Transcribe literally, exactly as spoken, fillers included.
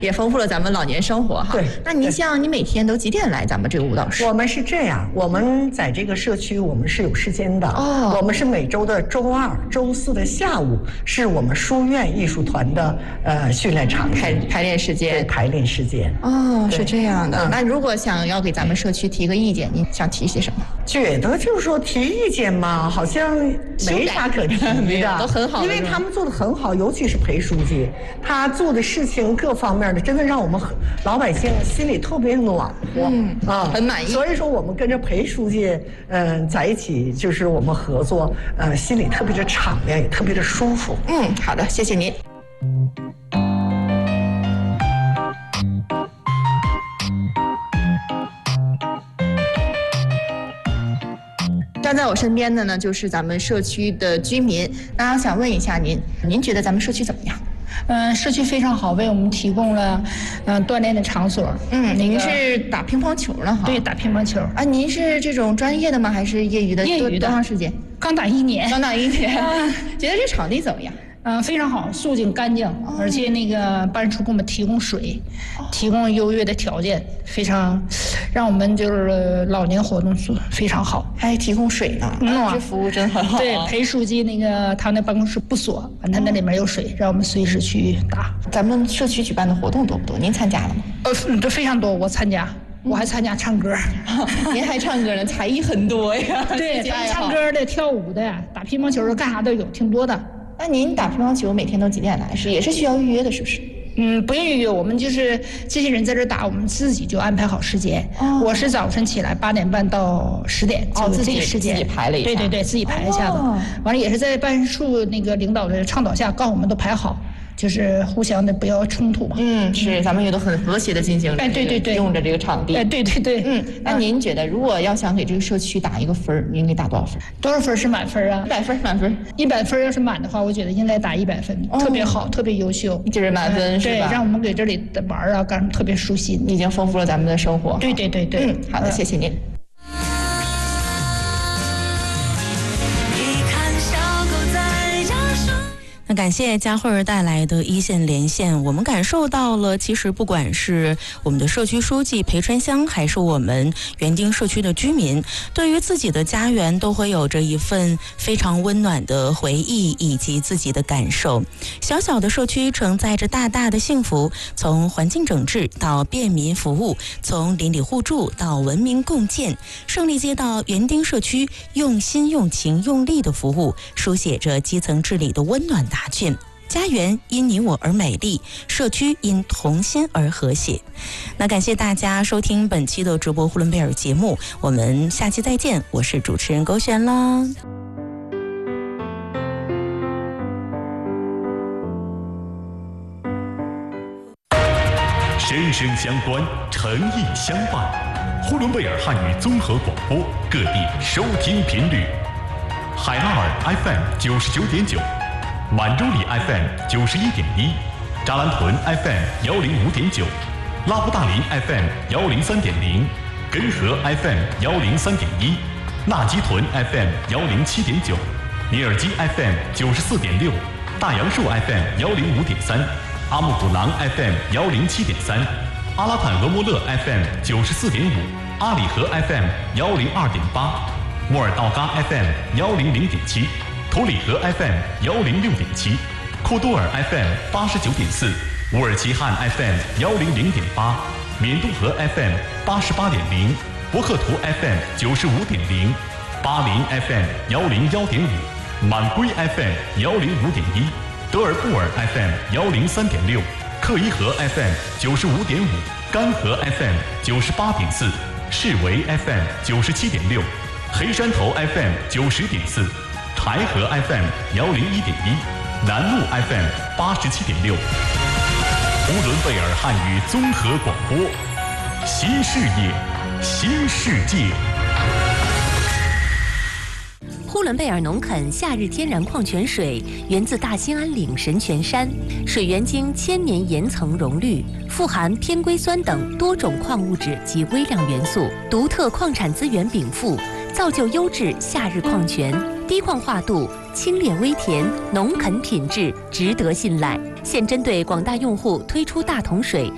也丰富了咱们老年生活哈。 对， 那您像你每天都几点来咱们这个舞蹈室？ 我们是这样，我们在这个社区我们是有时间的哦。 我们是每周的周二、周四的下午是我们书院艺术团的呃训练场排排练时间。 对，排练时间。 哦，是这样的。 嗯、 那如果想要给咱们社区提个意见，您想提些什么？ 觉得就是说提意见嘛，好像没啥可提的， 都很好， 因为他们做的很好，尤其是裴书记，他做的事情各方面的，真的让我们老百姓心里特别暖和， 嗯啊，很满意。 所以说，我们跟着裴书记，嗯、呃，在一起，就是我们合作，呃，心里特别的敞亮，也特别的舒服。 嗯，好的，谢谢您。站在我身边的呢，就是咱们社区的居民。那想问一下您，您觉得咱们社区怎么样？ 嗯，社区非常好，为我们提供了嗯、呃、锻炼的场所。 嗯，您是打乒乓球了哈？ 对，打乒乓球。 啊，您是这种专业的吗？还是业余的？ 业余的。 多长时间？ 刚打一年。 刚打一年。觉得这场地怎么样？ 嗯、呃，非常好，肃静干净，哦、而且那个办事处给我们提供水，哦、提供优越的条件，非常让我们就是老年活动非常好， 还提供水呢，嗯，这服务真很好。 对，裴书记那个他那办公室不锁，他那里面有水，让我们随时去打。 咱们社区举办的活动多不多？您参加了吗？ 呃，这非常多，我参加。我还参加唱歌， 您还唱歌呢，才艺很多呀。 对，唱歌的、跳舞的、打乒乓球的，干啥都有，挺多的。 那您打乒乓球每天都几点来？是也是需要预约的，是不是？ 嗯，不用预约，我们就是这些人在这打，我们自己就安排好时间。哦、我是早晨起来八点半到十点， 哦，自己时间自己排了一下。 对对对，自己排一下子。哦、完了也是在办事处那个领导的倡导下，告诉我们都排好。就是互相的不要冲突嘛。 嗯，是，咱们也都很和谐的进行。 哎，对对对， 用着这个场地。 哎，对对对。 嗯，那您觉得，如果要想给这个社区打一个分，您给打多少分？ 多少分是满分啊？ 一百分，满分。 一百分要是满的话，我觉得应该打一百分，哦、特别好，特别优秀。 就是满分、嗯、是吧？ 对，让我们给这里的玩啊，干什么特别舒心， 已经丰富了咱们的生活。 对对对对。 嗯，好的，谢谢您。 那感谢佳慧儿带来的一线连线，我们感受到了，其实不管是我们的社区书记裴春香，还是我们园丁社区的居民，对于自己的家园都会有着一份非常温暖的回忆以及自己的感受。小小的社区承载着大大的幸福，从环境整治到便民服务，从邻里互助到文明共建，胜利街道园丁社区用心用情用力的服务，书写着基层治理的温暖答卷。家园因你我而美丽，社区因同心而和谐。那感谢大家收听本期的直播呼伦贝尔节目，我们下期再见，我是主持人勾璇啦。 声声相关，诚意相伴。呼伦贝尔汉语综合广播，各地收听频率：海拉尔 F M 九十九点九。满洲里 F M 九十一点一，扎兰屯 F M 幺零五点九，拉布大林 F M 幺零三点零，根河 F M 幺零三点一，纳基屯 F M 幺零七点九，尼尔基 F M 九十四点六，大杨树 F M 幺零五点三，阿木古朗 F M 幺零七点三，阿拉坦俄莫勒 F M 九十四点五，阿里河 F M 幺零二点八，莫尔道嘎 F M 幺零零点七。图里河 F M 幺零六点七，库多尔 F M 八十九点四，乌尔齐汉 F M 幺零零点八，缅渡河 F M 八十八点零，博克图 F M 九十五点零，巴林 F M 幺零幺点五，满归 F M 幺零五点一，德尔布尔 F M 幺零三点六，克伊河 F M 九十五点五，甘河 F M 九十八点四，士维 F M 九十七点六，黑山头 F M 九十点四。台河 F M 幺零一点一，南路 F M 八十七点六，呼伦贝尔汉语综合广播，新视野，新世界。 呼伦贝尔农垦夏日天然矿泉水源自大兴安岭神泉山，水源经千年岩层溶滤，富含偏硅酸等多种矿物质及微量元素，独特矿产资源禀赋，造就优质夏日矿泉。低矿化度，清冽微甜，农垦品质，值得信赖。现针对广大用户推出大桶水